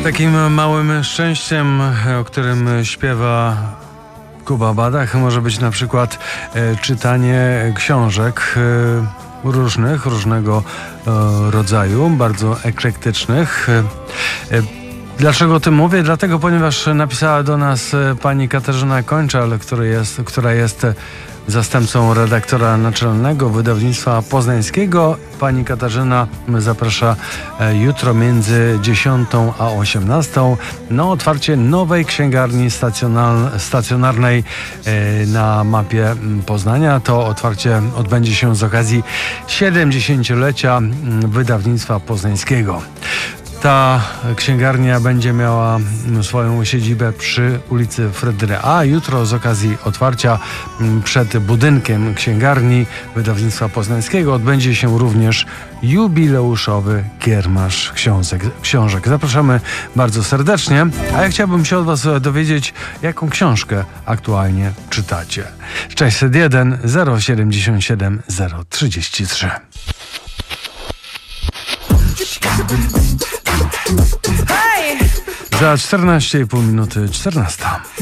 Takim małym szczęściem, o którym śpiewa Kuba Badach, może być na przykład czytanie książek różnego rodzaju, bardzo eklektycznych. Dlaczego o tym mówię? Dlatego, ponieważ napisała do nas pani Katarzyna Kończal, która jest zastępcą redaktora naczelnego wydawnictwa poznańskiego. Pani Katarzyna zaprasza jutro między 10 a 18 na otwarcie nowej księgarni stacjonarnej na mapie Poznania. To otwarcie odbędzie się z okazji 70-lecia wydawnictwa poznańskiego. Ta księgarnia będzie miała swoją siedzibę przy ulicy Fryderyka, a jutro z okazji otwarcia przed budynkiem księgarni wydawnictwa poznańskiego odbędzie się również jubileuszowy kiermasz książek. Zapraszamy bardzo serdecznie, a ja chciałbym się od was dowiedzieć, jaką książkę aktualnie czytacie. 601 077 033. Za 14,5 minuty 14.